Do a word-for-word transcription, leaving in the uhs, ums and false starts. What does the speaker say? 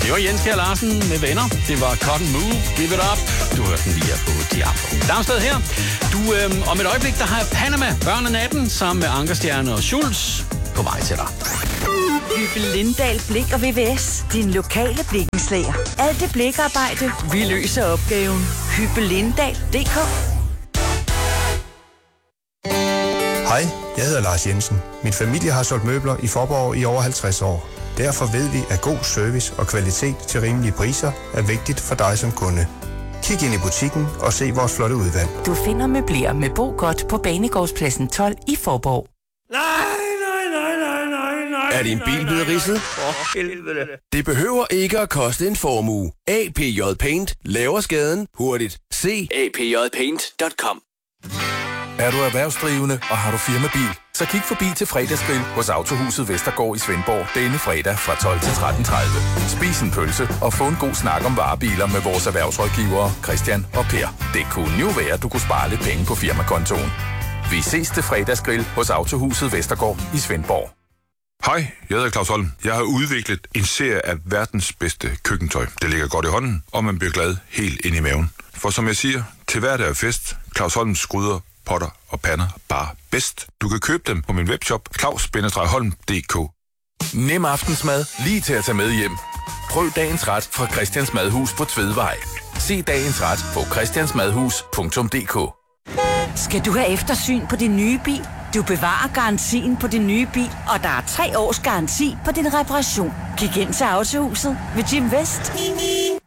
Det var Jens Kjær Larsen med venner. Det var Cotton Move, Give It Up. Du hørte den lige her på Diablo. Damsted her. Du, øhm, om et øjeblik, der har jeg Panama, Børn af natten, sammen med Ankerstjerne og Schulz på vej til dig. Hyppe Lindahl Blik og V V S. Din lokale blikkenslager. Alt det blikarbejde, vi løser opgaven. Hyppe Lindahl punktum d k. Hej, jeg hedder Lars Jensen. Min familie har solgt møbler i Faaborg i over halvtreds år. Derfor ved vi, at god service og kvalitet til rimelige priser er vigtigt for dig som kunde. Kig ind i butikken og se vores flotte udvalg. Du finder møbler med Bo Godt på Banegårdspladsen tolv i Faaborg. Nej, nej, nej, nej, nej, nej. Er din bil blevet ridset? For helvede. Det behøver ikke at koste en formue. A P J Paint laver skaden hurtigt. Se a p j paint punktum com. Er du erhvervsdrivende, og har du firmabil, så kig forbi til fredagsgrill hos Autohuset Vestergaard i Svendborg denne fredag fra tolv til tretten tredive. Spis en pølse og få en god snak om varebiler med vores erhvervsrådgivere Christian og Per. Det kunne jo være, at du kunne spare lidt penge på firmakontoen. Vi ses til fredagsgrill hos Autohuset Vestergaard i Svendborg. Hej, jeg hedder Claus Holm. Jeg har udviklet en serie af verdens bedste køkkentøj. Det ligger godt i hånden, og man bliver glad helt ind i maven. For som jeg siger, til hverdag er fest. Claus Holms gryder, potter og pander bare bedst. Du kan købe dem på min webshop claus bindestreg holm punktum d k. Nem aftensmad lige til at tage med hjem. Prøv dagens ret fra Christians Madhus på Tvedvej. Se dagens ret på christiansmadhus punktum d k. Skal du have eftersyn på din nye bil? Du bevarer garantien på din nye bil, og der er tre års garanti på din reparation. Kig ind til Autohuset ved Jim West.